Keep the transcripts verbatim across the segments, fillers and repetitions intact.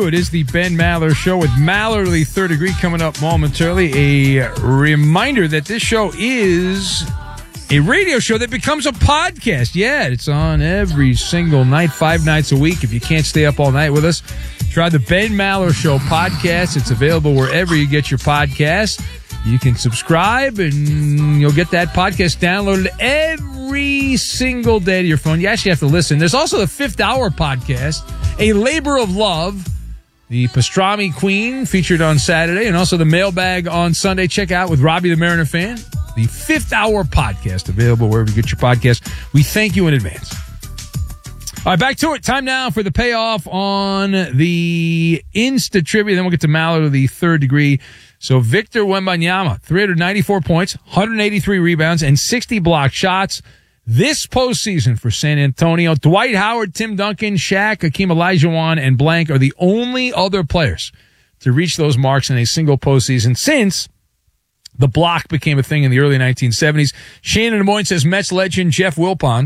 two. It is the Ben Maller Show with Mallerly Third Degree coming up momentarily. A reminder that this show is a radio show that becomes a podcast. Yeah, it's on every single night, five nights a week. If you can't stay up all night with us, try the Ben Maller Show podcast. It's available wherever you get your podcasts. You can subscribe, and you'll get that podcast downloaded every single day to your phone. You actually have to listen. There's also the Fifth Hour podcast, A Labor of Love, the Pastrami Queen featured on Saturday, and also the Mailbag on Sunday. Check out with Robbie the Mariner fan, the Fifth Hour podcast, available wherever you get your podcast. We thank you in advance. All right, back to it. Time now for the payoff on the Insta Trivia. Then we'll get to Maller, the Third Degree. So Victor Wembanyama, three hundred ninety-four points, one hundred eighty-three rebounds, and sixty blocked shots this postseason for San Antonio. Dwight Howard, Tim Duncan, Shaq, Hakeem Olajuwon, and Blank are the only other players to reach those marks in a single postseason since the block became a thing in the early nineteen seventies. Shannon Des Moines says Mets legend Jeff Wilpon.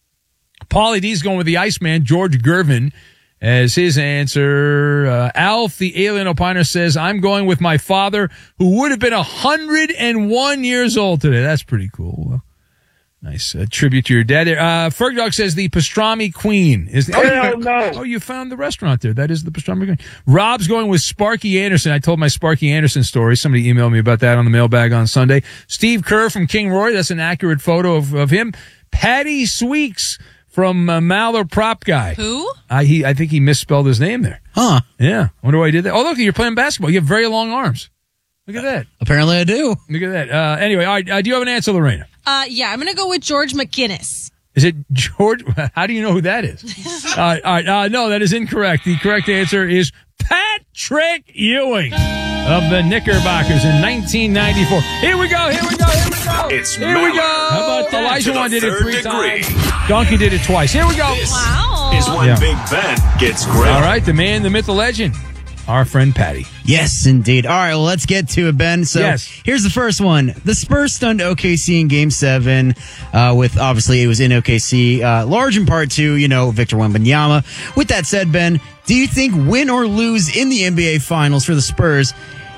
Paulie D's going with the Iceman, George Gervin, as his answer. Uh, Alf, the alien opiner, says, I'm going with my father, who would have been one hundred one years old today. That's pretty cool. Well, nice uh, tribute to your dad there. Uh, Fergdog says the Pastrami Queen. is. The, oh, Hell you, no. oh, you found the restaurant there. That is the Pastrami Queen. Rob's going with Sparky Anderson. I told my Sparky Anderson story. Somebody emailed me about that on the mailbag on Sunday. Steve Kerr from King Roy. That's an accurate photo of, of him. Patty Sweeks from uh, Maller Prop Guy. Who? Uh, he, I think he misspelled his name there. Huh. Yeah. I wonder why he did that. Oh, look, you're playing basketball. You have very long arms. Look at that. Apparently I do. Look at that. Uh, anyway, all right, uh, do you have an answer, Lorena? Uh, yeah, I'm going to go with George McGinnis. Is it George? How do you know who that is? all right, all right. Uh, no, that is incorrect. The correct answer is Patrick Ewing of the Knickerbockers in nineteen ninety-four. Here we go. Here we go. Here we go. It's here we go. How about Olajuwon did it three degree. times. Donkey did it twice. Here we go. This wow. is when yeah. Big Ben gets grilled. All right, the man, the myth, the legend, our friend Patty. Yes, indeed. All right, well, let's get to it, Ben. So yes. Here's the first one. The Spurs stunned O K C in Game seven uh, with, obviously, it was in O K C, uh, large in part to, you know, Victor Wembanyama. With that said, Ben, do you think win or lose in the N B A Finals for the Spurs,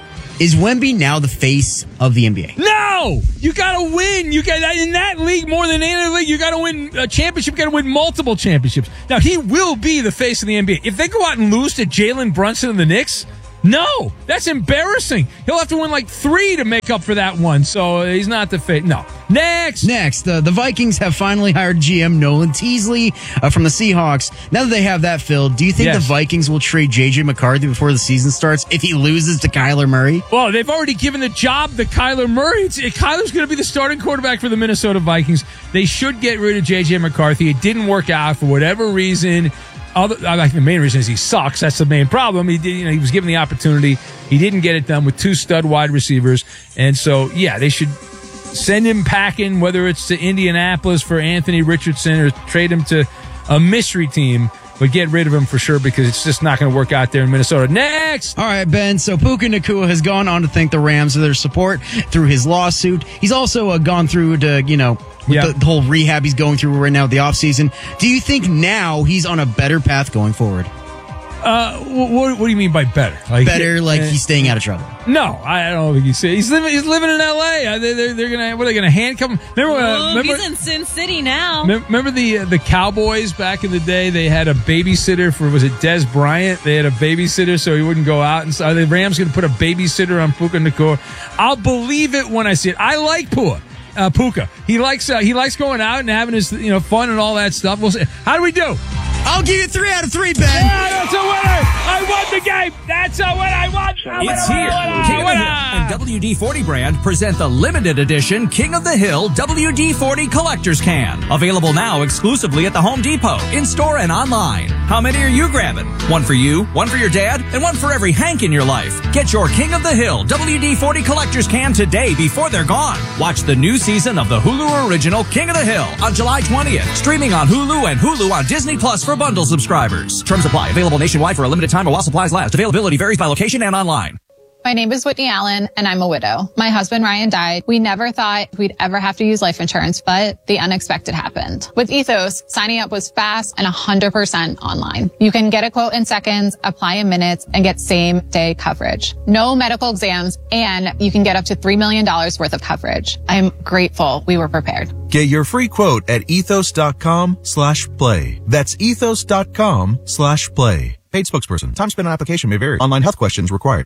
is Wemby now the face of the N B A? No! You gotta win. You got in that league more than any other league. You gotta win a championship. You gotta win multiple championships. Now, he will be the face of the N B A. If they go out and lose to Jalen Brunson and the Knicks, no, that's embarrassing. He'll have to win like three to make up for that one. So he's not the face. No. Next. Next, uh, the Vikings have finally hired G M Nolan Teasley uh, from the Seahawks. Now that they have that filled, do you think yes. the Vikings will trade J J McCarthy before the season starts if he loses to Kyler Murray? Well, they've already given the job to Kyler Murray. It's, it, Kyler's going to be the starting quarterback for the Minnesota Vikings. They should get rid of J J McCarthy. It didn't work out for whatever reason. Other, I think the main reason is he sucks. That's the main problem. He did, you know, he was given the opportunity. He didn't get it done with two stud wide receivers. And so, yeah, they should send him packing, whether it's to Indianapolis for Anthony Richardson or trade him to a mystery team. But get rid of him for sure because it's just not going to work out there in Minnesota. Next! All right, Ben. So Puka Nacua has gone on to thank the Rams for their support through his lawsuit. He's also uh, gone through to, you know, with yep. the, the whole rehab he's going through right now with the offseason. Do you think now he's on a better path going forward? Uh, what, what do you mean by better? Like, better, like uh, he's staying out of trouble. No, I don't think he's he's living. He's living in L A. They, they're, they're gonna. What are they gonna handcuff him? Remember? Uh, Ooh, remember he's in Sin City now. Remember the uh, the Cowboys back in the day? They had a babysitter for was it Dez Bryant? They had a babysitter so he wouldn't go out. And so are the Rams gonna put a babysitter on Puka Nacua? I'll believe it when I see it. I like Pua. Uh, Puka. He likes uh, he likes going out and having his you know fun and all that stuff. We'll see. How do we do? I'll give you three out of three, Ben. Yeah, that's a winner. I won the game. That's a win. I won. I win, It's I win, here. I win, King of the I win. Hill and W D forty brand present the limited edition King of the Hill W D forty Collector's Can. Available now exclusively at the Home Depot, in-store and online. How many are you grabbing? One for you, one for your dad, and one for every Hank in your life. Get your King of the Hill W D forty Collector's Can today before they're gone. Watch the new season of the Hulu original King of the Hill on July twentieth. Streaming on Hulu and Hulu on Disney Plus for bundle subscribers. Terms apply. Available nationwide for a limited time or while supplies last. Availability varies by location and online. My name is Whitney Allen, and I'm a widow. My husband, Ryan, died. We never thought we'd ever have to use life insurance, but the unexpected happened. With Ethos, signing up was fast and one hundred percent online. You can get a quote in seconds, apply in minutes, and get same-day coverage. No medical exams, and you can get up to three million dollars worth of coverage. I'm grateful we were prepared. Get your free quote at ethos.com slash play. That's ethos.com slash play. Paid spokesperson. Time spent on application may vary. Online health questions required.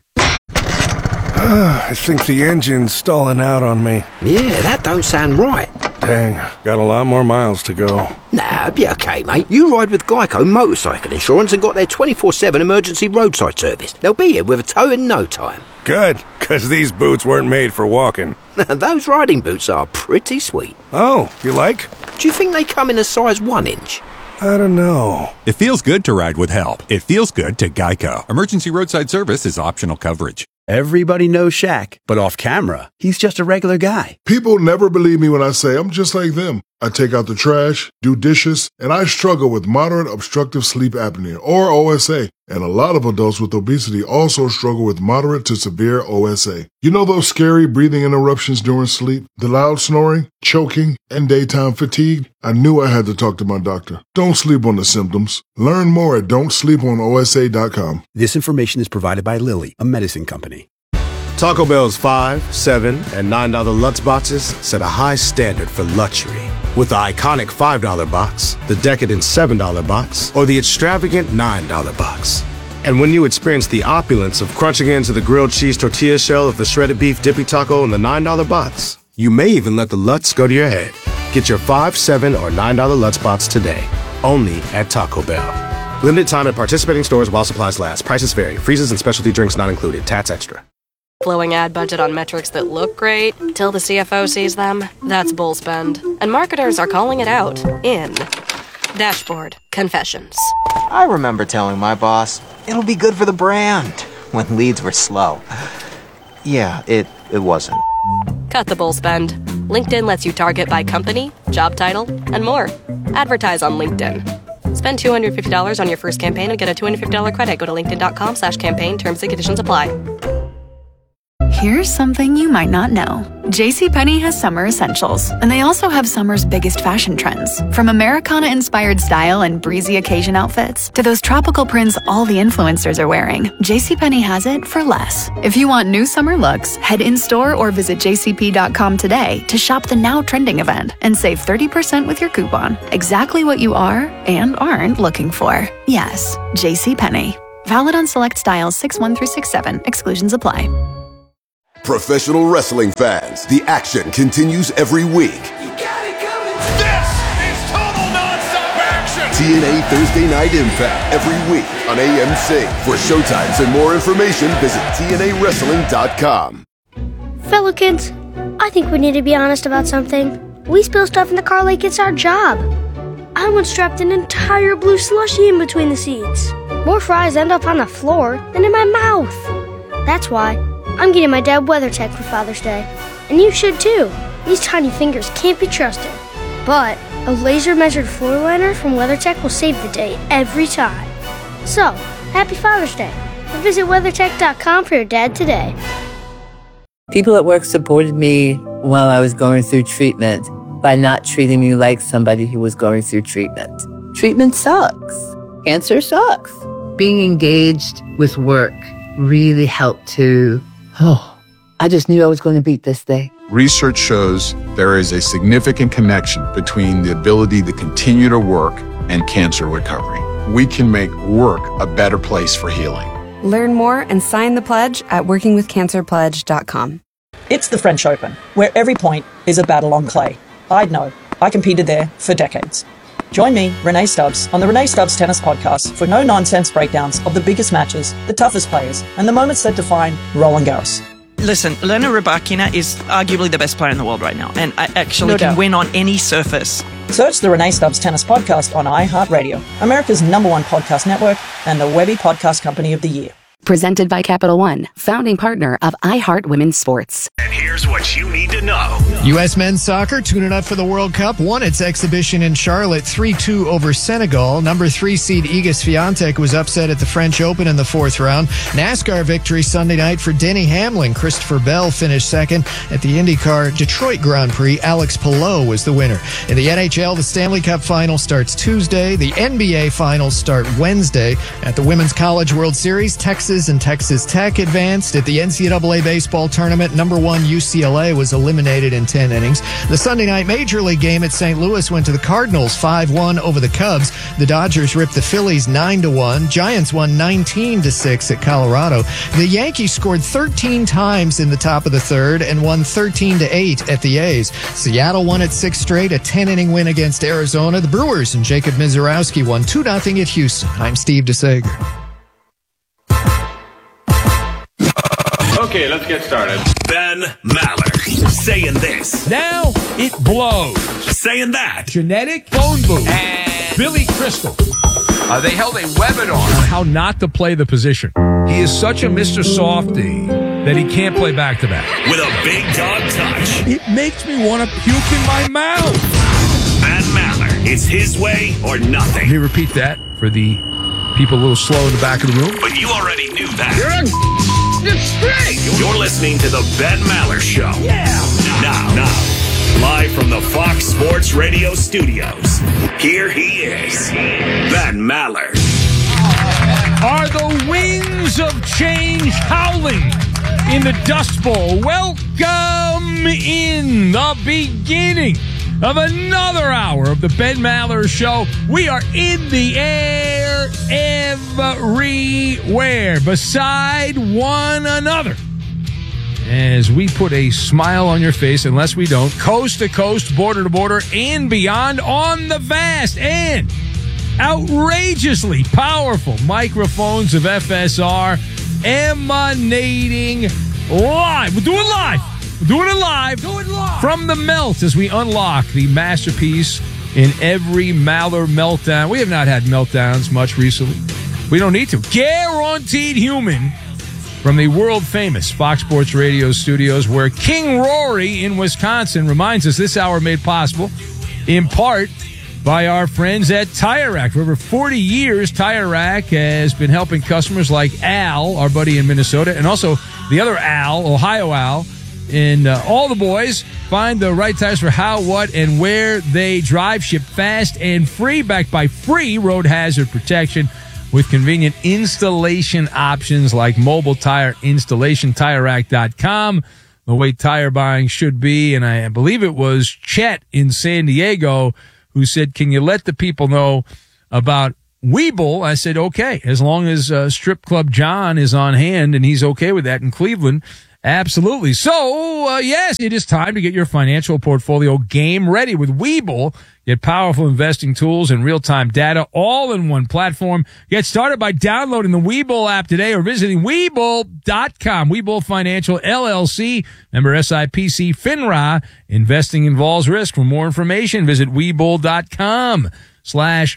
I think the engine's stalling out on me. Yeah, that don't sound right. Dang, got a lot more miles to go. Nah, be okay, mate. You ride with Geico Motorcycle Insurance and got their twenty-four seven emergency roadside service. They'll be here with a tow in no time. Good, because these boots weren't made for walking. Those riding boots are pretty sweet. Oh, you like? Do you think they come in a size one inch? I don't know. It feels good to ride with help. It feels good to Geico. Emergency roadside service is optional coverage. Everybody knows Shaq, but off camera, he's just a regular guy. People never believe me when I say I'm just like them. I take out the trash, do dishes, and I struggle with moderate obstructive sleep apnea, or O S A. And a lot of adults with obesity also struggle with moderate to severe O S A. You know those scary breathing interruptions during sleep, the loud snoring, choking, and daytime fatigue? I knew I had to talk to my doctor. Don't sleep on the symptoms. Learn more at don't sleep on O S A dot com. This information is provided by Lilly, a medicine company. Taco Bell's five, seven, and nine dollar Lutz boxes set a high standard for luxury. With the iconic five dollar box, the decadent seven dollar box, or the extravagant nine dollar box. And when you experience the opulence of crunching into the grilled cheese tortilla shell of the shredded beef dippy taco in the nine dollar box, you may even let the Lutz go to your head. Get your five, seven, or nine dollar Lutz box today, only at Taco Bell. Limited time at participating stores while supplies last. Prices vary. Freezes and specialty drinks not included. Tats extra. Blowing ad budget on metrics that look great till the C F O sees them, that's bull spend. And marketers are calling it out in Dashboard Confessions. I remember telling my boss, it'll be good for the brand, when leads were slow. Yeah, it, it wasn't. Cut the bull spend. LinkedIn lets you target by company, job title, and more. Advertise on LinkedIn. Spend two hundred fifty dollars on your first campaign and get a two hundred fifty dollars credit. Go to linkedin.com slash campaign. Terms and conditions apply. Here's something you might not know. JCPenney has summer essentials, and they also have summer's biggest fashion trends. From Americana-inspired style and breezy occasion outfits to those tropical prints all the influencers are wearing, JCPenney has it for less. If you want new summer looks, head in-store or visit j c p dot com today to shop the now trending event and save thirty percent with your coupon. Exactly what you are and aren't looking for. Yes, JCPenney. Valid on select styles six one through six seven. Exclusions apply. Professional wrestling fans, the action continues every week. You got it coming. This is total nonstop action. T N A Thursday Night Impact every week on A M C. For showtimes and more information, visit T N A wrestling dot com. Fellow kids, I think we need to be honest about something. We spill stuff in the car like it's our job. I once strapped an entire blue slushie in between the seats. More fries end up on the floor than in my mouth. That's why I'm getting my dad WeatherTech for Father's Day. And you should too. These tiny fingers can't be trusted. But a laser-measured floor liner from WeatherTech will save the day every time. So, happy Father's Day. And visit weathertech dot com for your dad today. People at work supported me while I was going through treatment by not treating me like somebody who was going through treatment. Treatment sucks. Cancer sucks. Being engaged with work really helped to Oh, I just knew I was going to beat this thing. Research shows there is a significant connection between the ability to continue to work and cancer recovery. We can make work a better place for healing. Learn more and sign the pledge at working with cancer pledge dot com. It's the French Open, where every point is a battle on clay. I'd know. I competed there for decades. Join me, Renee Stubbs, on the Renee Stubbs Tennis Podcast for no-nonsense breakdowns of the biggest matches, the toughest players, and the moments that define Roland Garros. Listen, Elena Rybakina is arguably the best player in the world right now, and I actually No can doubt. win on any surface. Search the Renee Stubbs Tennis Podcast on iHeartRadio, America's number one podcast network, and the Webby Podcast Company of the Year. Presented by Capital One, founding partner of iHeart Women's Sports. And here Here's what you need to know. U S men's soccer tuning up for the World Cup won its exhibition in Charlotte three two over Senegal. Number three seed Iga Swiatek was upset at the French Open in the fourth round. NASCAR victory Sunday night for Denny Hamlin. Christopher Bell finished second at the IndyCar Detroit Grand Prix. Alex Palou was the winner. In the N H L, the Stanley Cup final starts Tuesday. The N B A finals start Wednesday. At the Women's College World Series, Texas and Texas Tech advanced. At the N C double A baseball tournament, number one U C L A was eliminated in ten innings. The Sunday night Major League game at Saint Louis went to the Cardinals five one over the Cubs. The Dodgers ripped the Phillies nine to one. Giants won nineteen to six at Colorado. The Yankees scored thirteen times in the top of the third and won thirteen to eight at the A's. Seattle won its sixth straight, a ten-inning win against Arizona. The Brewers and Jacob Mizorowski won two nothing at Houston. I'm Steve DeSager. Okay, let's get started. Ben Maller saying this. Now it blows. Saying that. Genetic phone booth. And Billy Crystal. Uh, they held a webinar on how not to play the position. He is such a Mister Softy that he can't play back-to-back. With a big dog touch. It makes me want to puke in my mouth. Ben Maller. It's his way or nothing. Can you repeat that for the people a little slow in the back of the room? But you already knew that. You're a it's straight. You're listening to the Ben Maller Show. Yeah. Now, now, live from the Fox Sports Radio studios, here he is, Ben Maller. Are the winds of change howling in the Dust Bowl? Welcome in the beginning of another hour of the Ben Maller Show. We are in the air everywhere beside one another as we put a smile on your face, unless we don't, coast to coast, border to border, and beyond on the vast and outrageously powerful microphones of F S R emanating live. We're doing live. We're doing it live. Do it live. From the melt as we unlock the masterpiece in every Maller meltdown. We have not had meltdowns much recently. We don't need to. Guaranteed human from the world-famous Fox Sports Radio studios, where King Rory in Wisconsin reminds us this hour made possible in part by our friends at Tire Rack. For over forty years, Tire Rack has been helping customers like Al, our buddy in Minnesota, and also the other Al, Ohio Al, and uh, all the boys find the right tires for how, what, and where they drive. Ship fast and free, backed by free road hazard protection with convenient installation options like mobile tire installation. Tire Rack dot com, the way tire buying should be. And I believe it was Chet in San Diego who said, can you let the people know about Weeble? I said, okay, as long as uh, Strip Club John is on hand and he's okay with that in Cleveland. Absolutely. So, uh, yes, it is time to get your financial portfolio game ready with Weeble. Get powerful investing tools and real-time data all in one platform. Get started by downloading the Weeble app today or visiting Weeble dot com. Weeble Financial, L L C, member S I P C, FINRA. Investing involves risk. For more information, visit Weeble dot com slash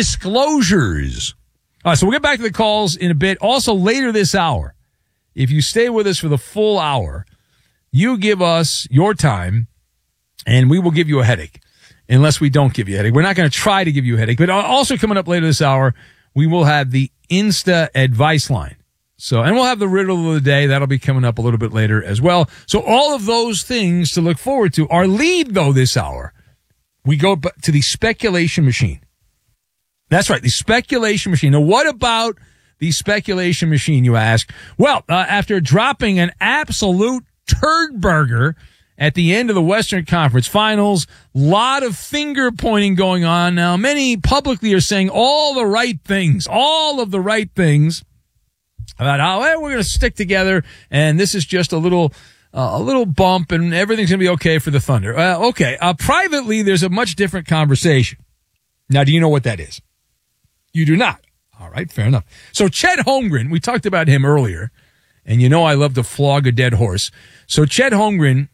disclosures. All right, so we'll get back to the calls in a bit. Also, later this hour, if you stay with us for the full hour, you give us your time, and we will give you a headache, unless we don't give you a headache. We're not going to try to give you a headache. But also coming up later this hour, we will have the Insta advice line. So, and we'll have the riddle of the day. That'll be coming up a little bit later as well. So all of those things to look forward to. Our lead, though, this hour, we go to the speculation machine. That's right, the speculation machine. Now, what about the speculation machine, you ask? Well, uh, after dropping an absolute turd burger at the end of the Western Conference Finals, lot of finger pointing going on. Now, many publicly are saying all the right things, all of the right things about how hey, we're going to stick together, and this is just a little uh, a little bump, and everything's going to be okay for the Thunder. Uh, okay, uh, privately, there's a much different conversation. Now, do you know what that is? You do not. All right, fair enough. So Chet Holmgren, we talked about him earlier, and you know I love to flog a dead horse. So Chet Holmgren,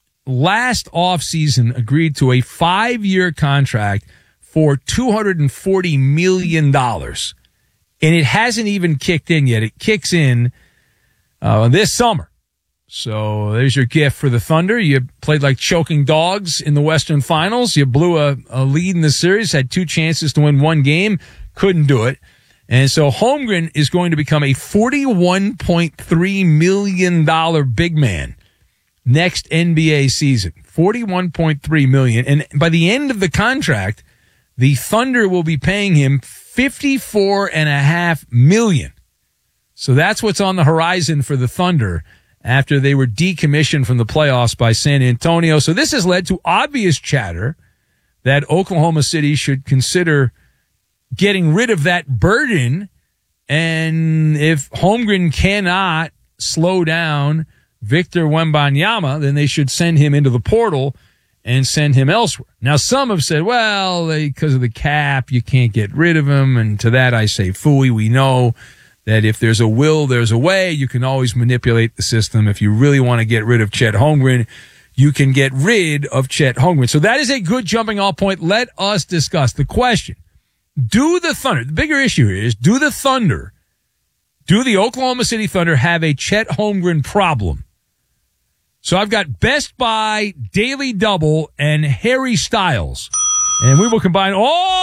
last offseason, agreed to a five-year contract for two hundred forty million dollars, and it hasn't even kicked in yet. It kicks in uh, this summer. So there's your gift for the Thunder. You played like choking dogs in the Western Finals. You blew a, a lead in the series, had two chances to win one game, couldn't do it. And so Holmgren is going to become a forty-one point three million dollars big man next N B A season. forty-one point three million dollars. And by the end of the contract, the Thunder will be paying him fifty-four point five million dollars. So that's what's on the horizon for the Thunder after they were decommissioned from the playoffs by San Antonio. So this has led to obvious chatter that Oklahoma City should consider getting rid of that burden. And if Holmgren cannot slow down Victor Wembanyama, then they should send him into the portal and send him elsewhere. Now, some have said, well, because of the cap, you can't get rid of him. And to that, I say, phooey. We know that if there's a will, there's a way. You can always manipulate the system. If you really want to get rid of Chet Holmgren, you can get rid of Chet Holmgren. So that is a good jumping off point. Let us discuss the question. Do the Thunder, the bigger issue here is, do the Thunder, do the Oklahoma City Thunder have a Chet Holmgren problem? So I've got Best Buy, Daily Double, and Harry Styles. And we will combine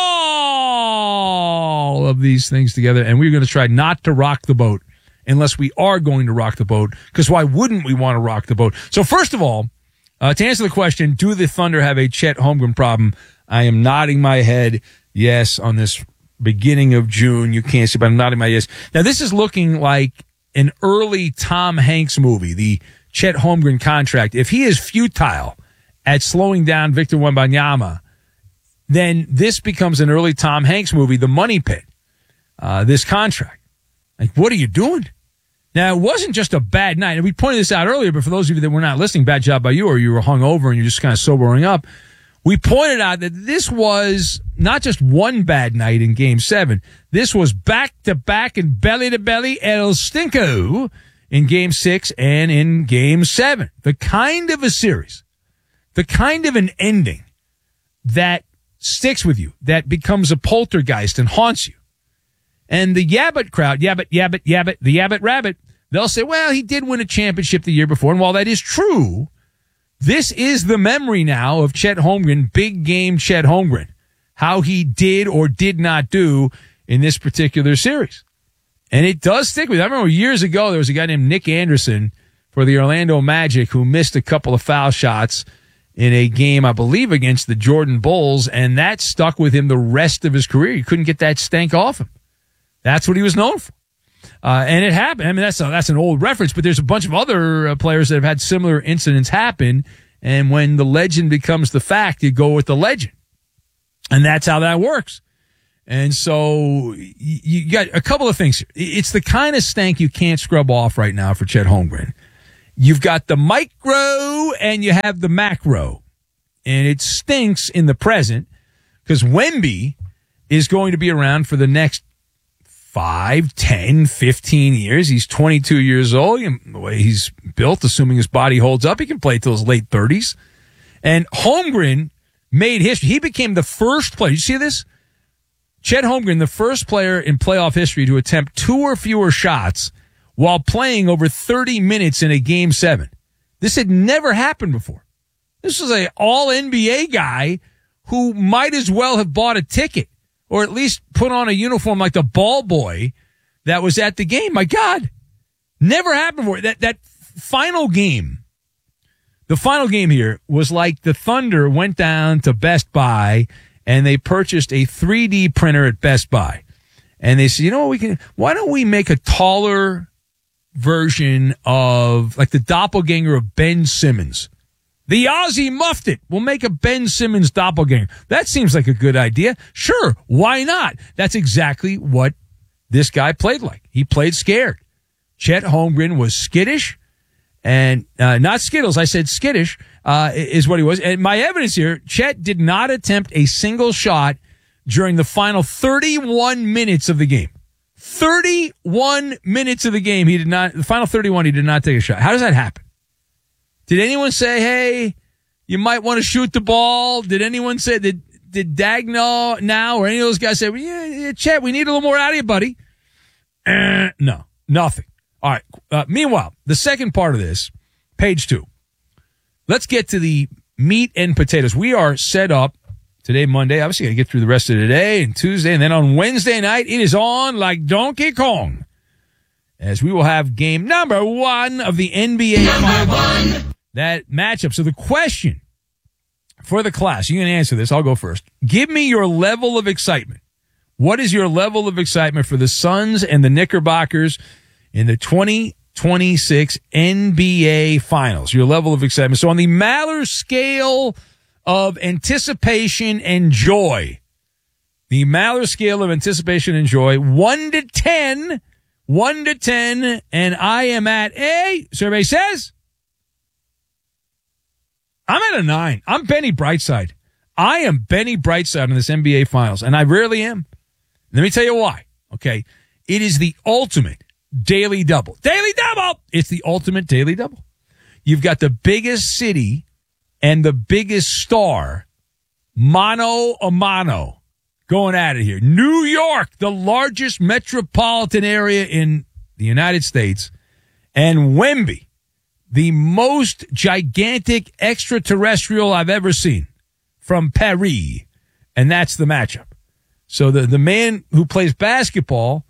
all of these things together, and we're going to try not to rock the boat unless we are going to rock the boat, because why wouldn't we want to rock the boat? So first of all, uh, to answer the question, do the Thunder have a Chet Holmgren problem? I am nodding my head yes on this beginning of June. You can't see, but I'm nodding my yes. Now, this is looking like an early Tom Hanks movie, the Chet Holmgren contract. If he is futile at slowing down Victor Wembanyama, then this becomes an early Tom Hanks movie, The Money Pit, uh, this contract. Like, what are you doing? Now, it wasn't just a bad night. And we pointed this out earlier, but for those of you that were not listening, bad job by you, or you were hungover and you're just kind of sobering up. We pointed out that this was not just one bad night in Game seven. This was back-to-back and belly-to-belly El Stinko in Game six and in Game seven. The kind of a series, the kind of an ending that sticks with you, that becomes a poltergeist and haunts you. And the Yabbit crowd, Yabbit, Yabbit, Yabbit, the Yabbit Rabbit, they'll say, well, he did win a championship the year before. And while that is true, this is the memory now of Chet Holmgren, big game Chet Holmgren, how he did or did not do in this particular series. And it does stick with you. I remember years ago, there was a guy named Nick Anderson for the Orlando Magic who missed a couple of foul shots in a game, I believe, against the Jordan Bulls, and that stuck with him the rest of his career. He couldn't get that stank off him. That's what he was known for. Uh, and it happened. I mean, that's a, that's an old reference, but there's a bunch of other uh, players that have had similar incidents happen. And when the legend becomes the fact, you go with the legend. And that's how that works. And so you, you got a couple of things here. It's the kind of stank you can't scrub off right now for Chet Holmgren. You've got the micro and you have the macro. And it stinks in the present because Wemby is going to be around for the next five, ten, fifteen years. He's twenty-two years old. The way he's built, assuming his body holds up, he can play till his late thirties. And Holmgren made history. He became the first player. You see this? Chet Holmgren, the first player in playoff history to attempt two or fewer shots while playing over thirty minutes in a game seven. This had never happened before. This was an all N B A guy who might as well have bought a ticket or at least put on a uniform like the ball boy that was at the game. My God, never happened before. That, that final game, the final game here was like the Thunder went down to Best Buy and they purchased a three D printer at Best Buy. And they said, you know what, we can, why don't we make a taller version of like the doppelganger of Ben Simmons? The Aussie muffed it. We'll make a Ben Simmons doppelganger. That seems like a good idea. Sure, why not? That's exactly what this guy played like. He played scared. Chet Holmgren was skittish and uh, not Skittles. I said skittish uh, is what he was. And my evidence here, Chet did not attempt a single shot during the final thirty-one minutes of the game. thirty-one minutes of the game, he did not, the final thirty-one, he did not take a shot. How does that happen? Did anyone say, hey, you might want to shoot the ball? Did anyone say, did, did Dagno now or any of those guys say, well, yeah, yeah, Chet, we need a little more out of you, buddy? Uh, no, nothing. All right. Uh, meanwhile, the second part of this page two. Let's get to the meat and potatoes. We are set up today, Monday. Obviously, got to get through the rest of the day and Tuesday. And then on Wednesday night, it is on like Donkey Kong, as we will have game number one of the N B A number one. That matchup. So the question for the class, you can answer this. I'll go first. Give me your level of excitement. What is your level of excitement for the Suns and the Knickerbockers in the twenty twenty-six N B A Finals? Your level of excitement. So on the Maller scale of anticipation and joy, the Maller scale of anticipation and joy, one to ten, one to ten, and I am at a, survey says, I'm at a nine. I'm Benny Brightside. I am Benny Brightside in this N B A Finals, and I rarely am. Let me tell you why. Okay. It is the ultimate daily double. Daily double! It's the ultimate daily double. You've got the biggest city and the biggest star, mano a mano, going at it here. New York, the largest metropolitan area in the United States, and Wemby, the most gigantic extraterrestrial I've ever seen, from Paris. And that's the matchup. So the, the man who plays basketball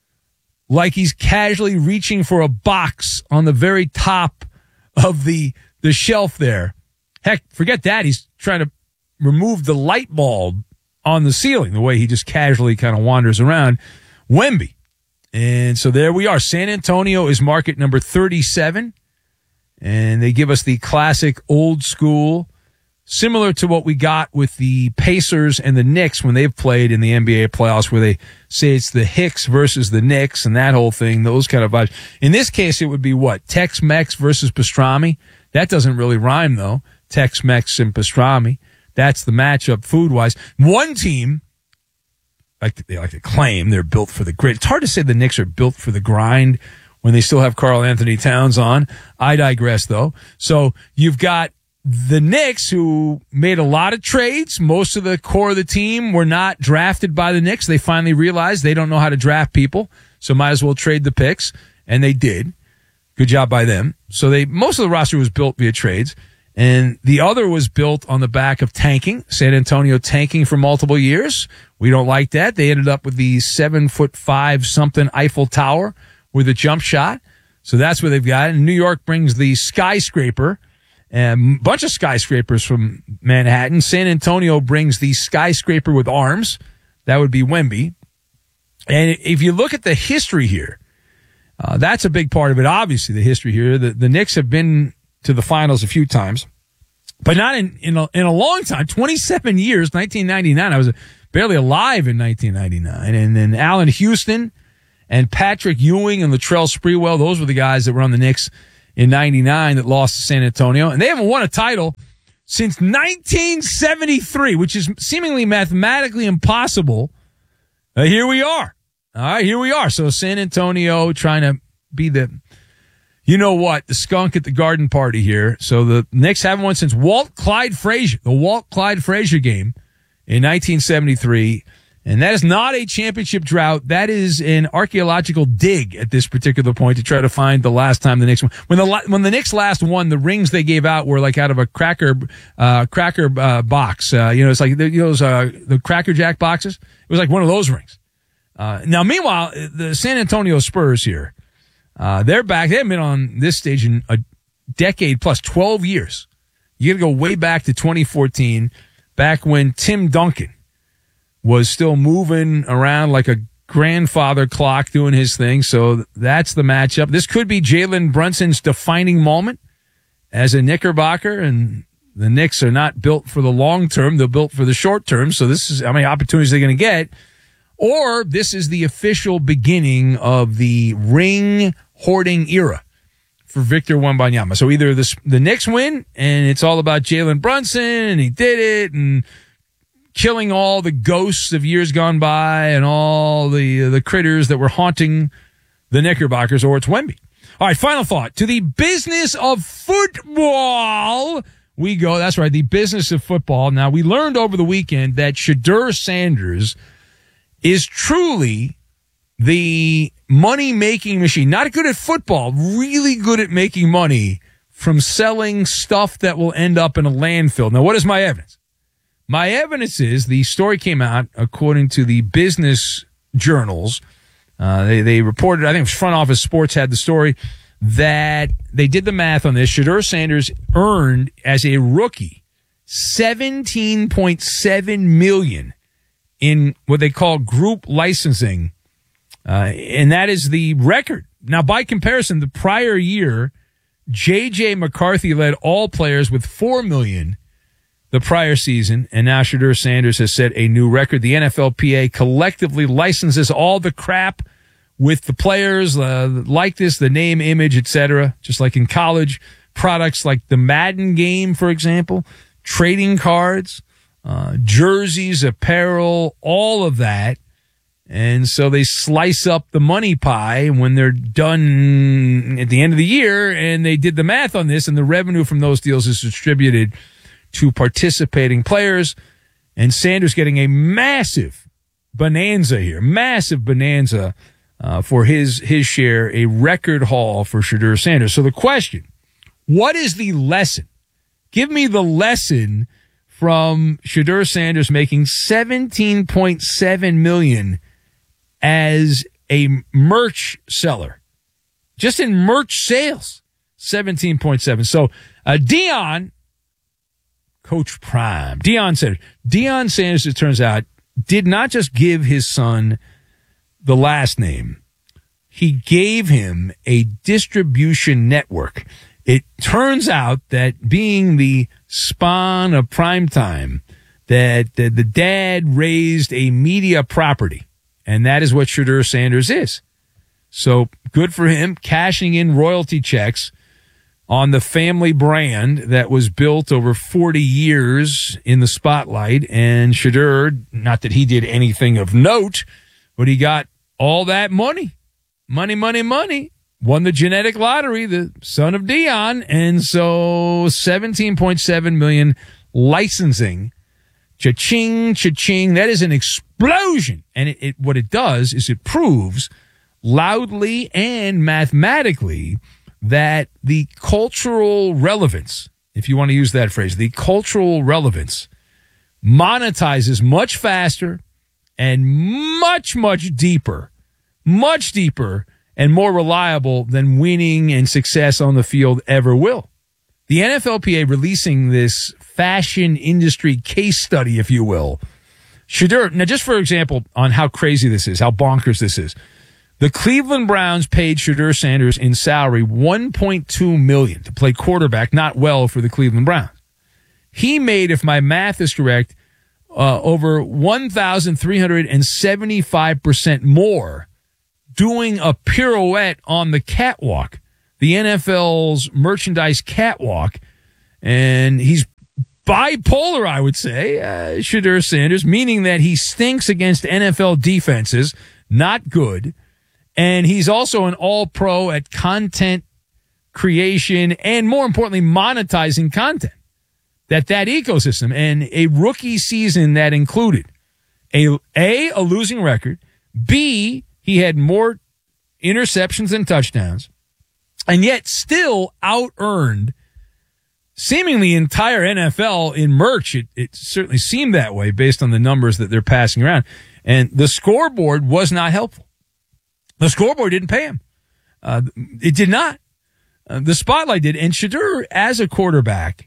like he's casually reaching for a box on the very top of the, the shelf there. Heck, forget that. He's trying to remove the light bulb on the ceiling, the way he just casually kind of wanders around. Wemby. And so there we are. San Antonio is market number thirty-seven. And they give us the classic old school, similar to what we got with the Pacers and the Knicks when they've played in the N B A playoffs, where they say it's the Hicks versus the Knicks and that whole thing, those kind of vibes. In this case, it would be what? Tex-Mex versus pastrami? That doesn't really rhyme, though. Tex-Mex and pastrami. That's the matchup food-wise. One team, like they like to claim, they're built for the grit. It's hard to say the Knicks are built for the grind when they still have Karl Anthony Towns on. I digress, though. So you've got the Knicks, who made a lot of trades. Most of the core of the team were not drafted by the Knicks. They finally realized they don't know how to draft people, so might as well trade the picks, and they did. Good job by them. So they most of the roster was built via trades, and the other was built on the back of tanking. San Antonio tanking for multiple years. We don't like that. They ended up with the seven foot five something Eiffel Tower with a jump shot. So that's where they've got it. And New York brings the skyscraper, a bunch of skyscrapers from Manhattan. San Antonio brings the skyscraper with arms. That would be Wemby. And if you look at the history here, uh, that's a big part of it. Obviously, the history here. The, the Knicks have been to the finals a few times, but not in, in, a, in a long time. twenty-seven years, nineteen ninety-nine. I was barely alive in nineteen ninety-nine. And then Allen Houston and Patrick Ewing and Latrell Sprewell, those were the guys that were on the Knicks in ninety-nine that lost to San Antonio. And they haven't won a title since nineteen seventy-three, which is seemingly mathematically impossible. Uh, here we are. All right, here we are. So San Antonio trying to be the, you know what, the skunk at the garden party here. So the Knicks haven't won since Walt Clyde Frazier, the Walt Clyde Frazier game in nineteen seventy-three. And that is not a championship drought. That is an archaeological dig at this particular point to try to find the last time the Knicks won. When the when the Knicks last won, the rings they gave out were like out of a cracker uh, cracker uh, box. Uh, you know, it's like the, you know, those uh, the Cracker Jack boxes. It was like one of those rings. Uh, now, meanwhile, the San Antonio Spurs here, uh, they're back. They haven't been on this stage in a decade plus, twelve years. You got to go way back to twenty fourteen, back when Tim Duncan was still moving around like a grandfather clock doing his thing. So that's the matchup. This could be Jalen Brunson's defining moment as a Knickerbocker, and the Knicks are not built for the long term. They're built for the short term. So this is how many opportunities they're going to get. Or this is the official beginning of the ring hoarding era for Victor Wembanyama. So either this, the Knicks win and it's all about Jalen Brunson and he did it and killing all the ghosts of years gone by and all the uh, the critters that were haunting the Knickerbockers, or it's Wemby. All right, final thought. To the business of football we go. That's right, the business of football. Now, we learned over the weekend that Shedeur Sanders is truly the money-making machine. Not good at football, really good at making money from selling stuff that will end up in a landfill. Now, what is my evidence? My evidence is the story came out according to the business journals. Uh, they, they reported, I think it was Front Office Sports had the story, that they did the math on this. Shedeur Sanders earned as a rookie seventeen point seven million dollars in what they call group licensing. Uh, and that is the record. Now, by comparison, the prior year, J J. McCarthy led all players with four million dollars the prior season, and now Shedeur Sanders has set a new record. The N F L P A collectively licenses all the crap with the players, uh, like this, the name, image, et cetera, just like in college. Products like the Madden game, for example, trading cards, uh, jerseys, apparel, all of that. And so they slice up the money pie when they're done at the end of the year, and they did the math on this, and the revenue from those deals is distributed to participating players. And Sanders getting a massive bonanza here, massive bonanza uh, for his his share, a record haul for Shedeur Sanders. So the question, what is the lesson? Give me the lesson from Shedeur Sanders making seventeen point seven million dollars as a merch seller. Just in merch sales, seventeen point seven. So uh, Deion, Coach Prime, Deion Sanders. Deion Sanders, it turns out, did not just give his son the last name. He gave him a distribution network. It turns out that being the spawn of primetime, that, that the dad raised a media property, and that is what Shedeur Sanders is. So good for him, cashing in royalty checks on the family brand that was built over forty years in the spotlight. And Shedeur, not that he did anything of note, but he got all that money. Money, money, money. Won the genetic lottery, the son of Deion. And so seventeen point seven million dollars licensing. Cha-ching, cha-ching. That is an explosion. And it, it what it does is it proves loudly and mathematically that the cultural relevance, if you want to use that phrase, the cultural relevance monetizes much faster and much, much deeper, much deeper and more reliable than winning and success on the field ever will. The N F L P A releasing this fashion industry case study, if you will. Shedeur, now just for example, on how crazy this is, how bonkers this is. The Cleveland Browns paid Shedeur Sanders in salary one point two million dollars to play quarterback, not well for the Cleveland Browns. He made, if my math is correct, uh, over one thousand three hundred seventy-five percent more doing a pirouette on the catwalk, the N F L's merchandise catwalk. And he's bipolar, I would say, uh, Shedeur Sanders, meaning that he stinks against N F L defenses, not good. And he's also an all-pro at content creation and, more importantly, monetizing content. That that ecosystem and a rookie season that included a, A, a losing record, B, he had more interceptions than touchdowns, and yet still out-earned seemingly the entire N F L in merch. It, it certainly seemed that way based on the numbers that they're passing around. And the scoreboard was not helpful. The scoreboard didn't pay him. Uh, it did not. Uh, the spotlight did. And Shedeur, as a quarterback,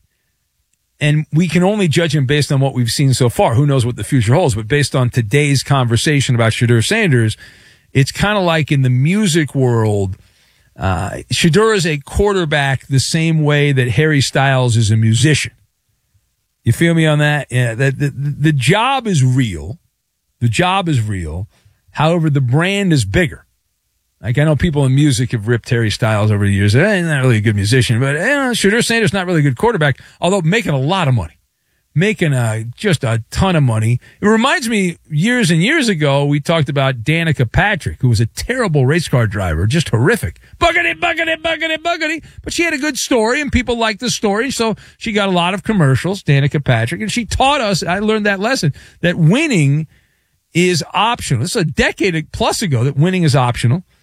and we can only judge him based on what we've seen so far. Who knows what the future holds? But based on today's conversation about Shedeur Sanders, it's kind of like in the music world, uh, Shedeur is a quarterback the same way that Harry Styles is a musician. You feel me on that? Yeah, the, the, the job is real. The job is real. However, the brand is bigger. Like, I know people in music have ripped Harry Styles over the years. Eh, he's not really a good musician, but eh, Shedeur Sanders not really a good quarterback, although making a lot of money. Making a, just a ton of money. It reminds me, years and years ago, we talked about Danica Patrick, who was a terrible race car driver, just horrific. Buggity, buggity, buggity, buggity. But she had a good story, and people liked the story, so she got a lot of commercials, Danica Patrick, and she taught us, I learned that lesson, that winning is optional. This is a decade plus ago that winning is optional.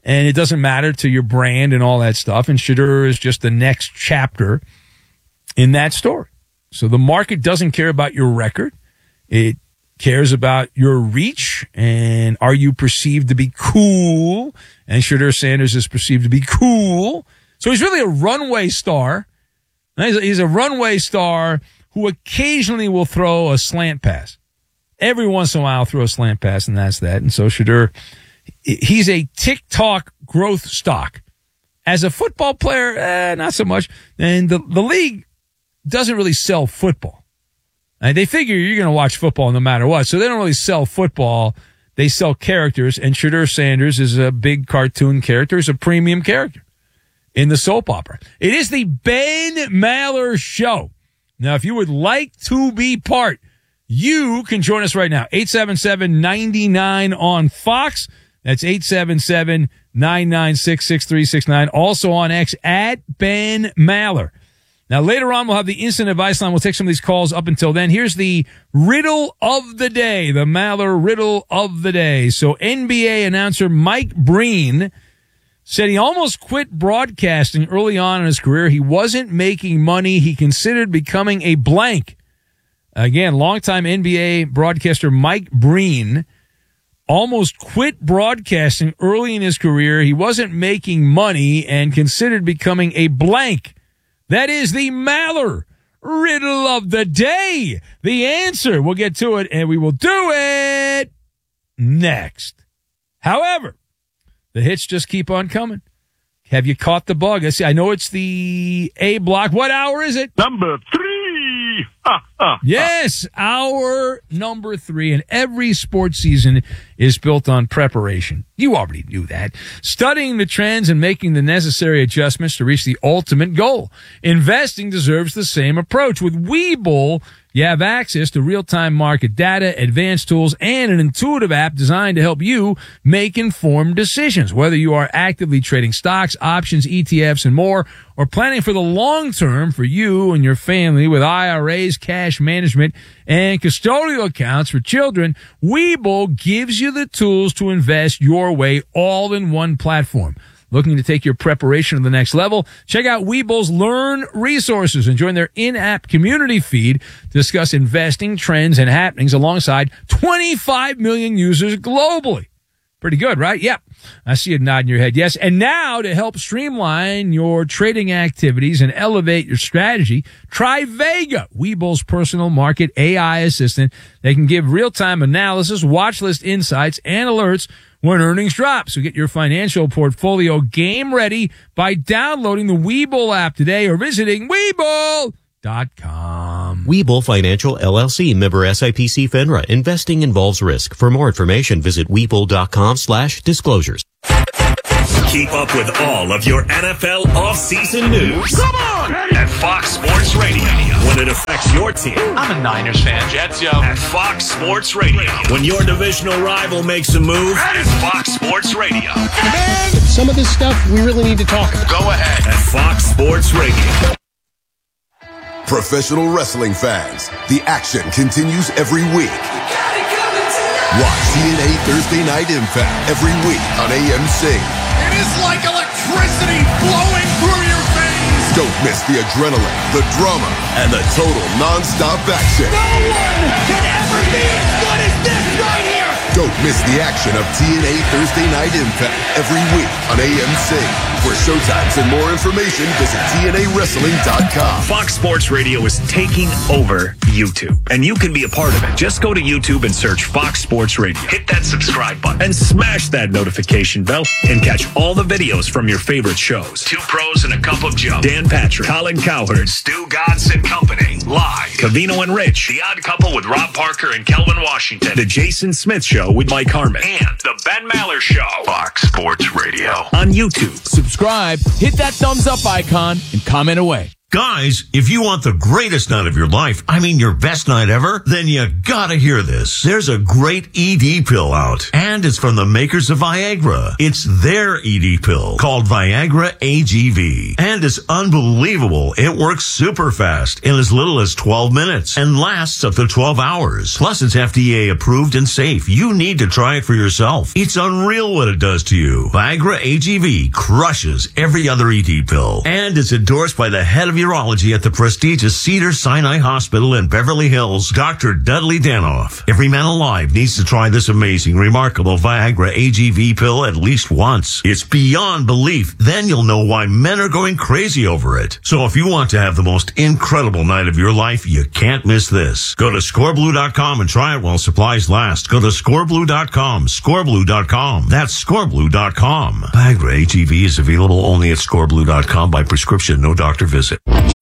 and it doesn't matter to your brand and all that stuff. And Shedeur is just the next chapter in that story. So the market doesn't care about your record. It cares about your reach, and are you perceived to be cool? And Shedeur Sanders is perceived to be cool. So he's really a runway star. He's a, he's a runway star who occasionally will throw a slant pass. Every once in a while, throw a slant pass, and that's that. And so Shedeur, he's a TikTok growth stock. As a football player, eh, not so much. And the, the league doesn't really sell football. And they figure you're going to watch football no matter what. So they don't really sell football. They sell characters. And Shedeur Sanders is a big cartoon character. He's a premium character in the soap opera. It is the Ben Maller Show. Now, if you would like to be part, you can join us right now. eight seven seven, nine nine on Fox. That's eight seven seven, nine nine six, six three six nine. Also on X at Ben Maller. Now, later on, we'll have the instant advice line. We'll take some of these calls up until then. Here's the riddle of the day, the Maller riddle of the day. So N B A announcer Mike Breen said he almost quit broadcasting early on in his career. He wasn't making money. He considered becoming a blank. Again, longtime N B A broadcaster Mike Breen almost quit broadcasting early in his career. He wasn't making money and considered becoming a blank. That is the Maller riddle of the day. The answer, we'll get to it, and we will do it next. However, the hits just keep on coming. Have you caught the bug? I see. I know it's the A block. What hour is it? Number three. Ha, ha, yes, hour number three. And every sports season is built on preparation. You already knew that. Studying the trends and making the necessary adjustments to reach the ultimate goal. Investing deserves the same approach. With Webull, you have access to real-time market data, advanced tools, and an intuitive app designed to help you make informed decisions. Whether you are actively trading stocks, options, E T Fs, and more, or planning for the long term for you and your family with I R As, cash management, and custodial accounts for children, Webull gives you the tools to invest your way all in one platform. Looking to take your preparation to the next level? Check out Webull's Learn resources and join their in-app community feed to discuss investing trends and happenings alongside twenty-five million users globally. Pretty good, right? Yep. I see you nodding your head. Yes. And now to help streamline your trading activities and elevate your strategy, try Vega, Webull's personal market A I assistant. They can give real-time analysis, watch list insights, and alerts when earnings drop. So get your financial portfolio game ready by downloading the Webull app today or visiting Webull dot com. Webull Financial L L C, member S I P C FINRA. Investing involves risk. For more information, visit Webull dot com slash disclosures. Keep up with all of your N F L offseason news. Come on! At Fox Sports Radio. When it affects your team. I'm a Niners fan. Jets, yo. At Fox Sports Radio. When your divisional rival makes a move. At Fox Sports Radio. Man, some of this stuff we really need to talk about. Go ahead. At Fox Sports Radio. Professional wrestling fans, the action continues every week. Watch T N A Thursday Night Impact every week on A M C. It is like electricity flowing through your veins. Don't miss the adrenaline, the drama, and the total non-stop action. No one can ever be as good as this right here. Don't miss the action of T N A Thursday Night Impact every week on A M C. For showtimes and more information, visit T N A wrestling dot com. Fox Sports Radio is taking over YouTube, and you can be a part of it. Just go to YouTube and search Fox Sports Radio. Hit that subscribe button and smash that notification bell and catch all the videos from your favorite shows. Two Pros and a Cup of Joe. Dan Patrick, Colin Cowherd, Stu Godson Company. Live. Cavino and Rich. The Odd Couple with Rob Parker and Kelvin Washington. The Jason Smith Show with Mike Harmon. And The Ben Maller Show. Fox Sports Radio. On YouTube. Subscribe, hit that thumbs up icon, and comment away. Guys, if you want the greatest night of your life, I mean your best night ever, then you gotta hear this. There's a great E D pill out, and it's from the makers of Viagra. It's their E D pill called Viagra A G V, and it's unbelievable. It works super fast in as little as twelve minutes and lasts up to twelve hours. Plus, it's F D A approved and safe. You need to try it for yourself. It's unreal what it does to you. Viagra A G V crushes every other E D pill, and it's endorsed by the head of urology at the prestigious Cedars-Sinai Hospital in Beverly Hills, Doctor Dudley Danoff. Every man alive needs to try this amazing, remarkable Viagra A G V pill at least once. It's beyond belief. Then you'll know why men are going crazy over it. So if you want to have the most incredible night of your life, you can't miss this. Go to score blue dot com and try it while supplies last. Go to score blue dot com, score blue dot com. That's score blue dot com. Viagra A G V is available only at score blue dot com by prescription, no doctor visit.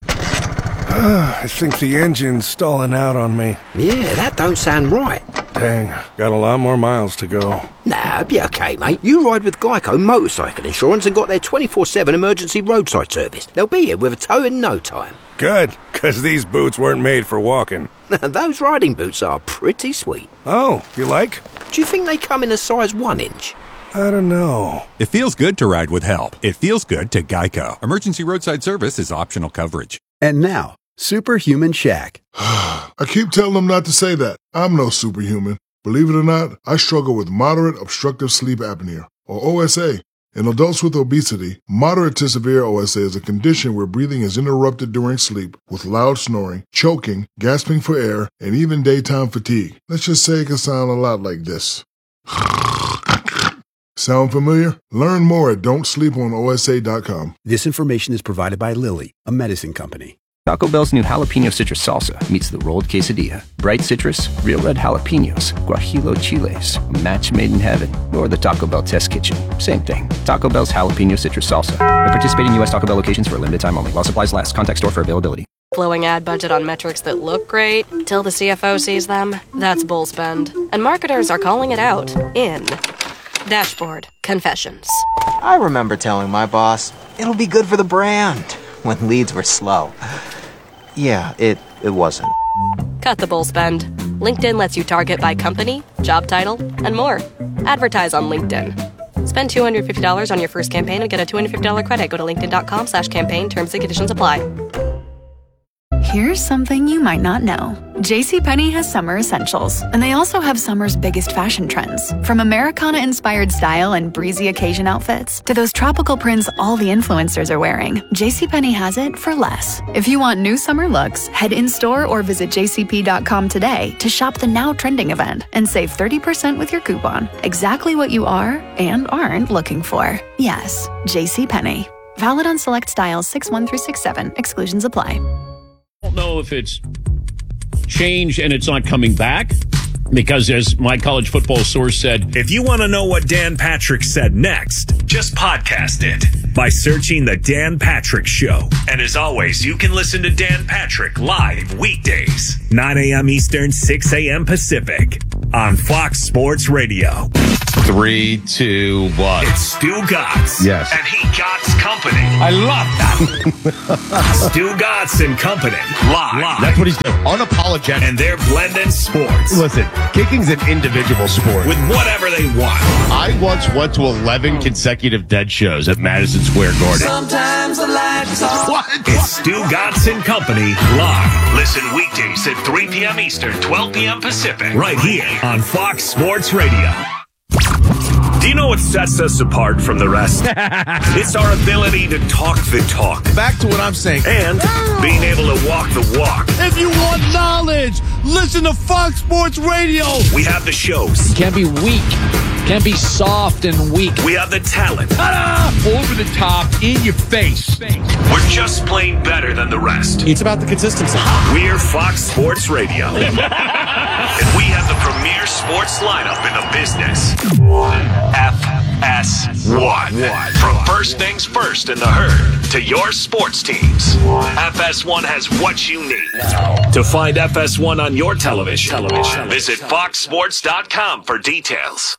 I think the engine's stalling out on me. Yeah, that don't sound right. Dang, got a lot more miles to go. Nah, be okay, mate. You ride with Geico Motorcycle Insurance and got their twenty-four seven emergency roadside service. They'll be here with a tow in no time. Good, because these boots weren't made for walking. Those riding boots are pretty sweet. Oh, you like? Do you think they come in a size one inch? I don't know. It feels good to ride with help. It feels good to Geico. Emergency roadside service is optional coverage. And now, Superhuman Shaq. I keep telling them not to say that. I'm no superhuman. Believe it or not, I struggle with moderate obstructive sleep apnea, or O S A. In adults with obesity, moderate to severe O S A is a condition where breathing is interrupted during sleep with loud snoring, choking, gasping for air, and even daytime fatigue. Let's just say it can sound a lot like this. Sound familiar? Learn more at don't sleep on O S A dot com. This information is provided by Lilly, a medicine company. Taco Bell's new jalapeno citrus salsa meets the rolled quesadilla. Bright citrus, real red jalapenos, guajillo chiles, a match made in heaven, or the Taco Bell test kitchen. Same thing. Taco Bell's jalapeno citrus salsa. At participating U S Taco Bell locations for a limited time only. While supplies last. Contact store for availability. Flowing ad budget on metrics that look great till the C F O sees them. That's bull spend. And marketers are calling it out in Dashboard Confessions. I remember telling my boss, it'll be good for the brand, when leads were slow. Yeah, it, it wasn't. Cut the bull spend. LinkedIn lets you target by company, job title, and more. Advertise on LinkedIn. Spend two hundred fifty dollars on your first campaign and get a two hundred fifty dollars credit. Go to linkedin.com slash campaign. Terms and conditions apply. Here's something you might not know. JCPenney has summer essentials, and they also have summer's biggest fashion trends. From Americana-inspired style and breezy occasion outfits to those tropical prints all the influencers are wearing, JCPenney has it for less. If you want new summer looks, head in-store or visit j c p dot com today to shop the now trending event and save thirty percent with your coupon. Exactly what you are and aren't looking for. Yes, JCPenney. Valid on select styles six one through six seven. Exclusions apply. I don't know if it's changed and it's not coming back because, as my college football source said, if you want to know what Dan Patrick said next, just podcast it by searching The Dan Patrick Show. And as always, you can listen to Dan Patrick live weekdays, nine a.m. Eastern, six a.m. Pacific on Fox Sports Radio. Three, two, one. It's Stu Gotts. Yes. And he Gotts Company. I love that. Stu Gotts and Company. Live. Live. That's what he's doing. Unapologetic. And they're blending sports. Listen, kicking's an individual sport. With whatever they want. I once went to eleven consecutive dead shows at Madison Square Garden. Sometimes the lights off. What? It's Stu Gotts and Company live. Listen weekdays at three p.m. Eastern, twelve p.m. Pacific. Right here on Fox Sports Radio. Do you know what sets us apart from the rest? It's our ability to talk the talk. Back to what I'm saying. And being able to walk the walk. If you want knowledge, listen to Fox Sports Radio. We have the shows. Can't be weak. Can't be soft and weak. We have the talent. Ta-da! Over the top, in your face. We're just plain better than the rest. It's about the consistency. We're Fox Sports Radio. And we have the premier sports lineup in the business. F S one. From first things first in the herd to your sports teams, F S one has what you need. To find F S one on your television, television. visit fox sports dot com for details.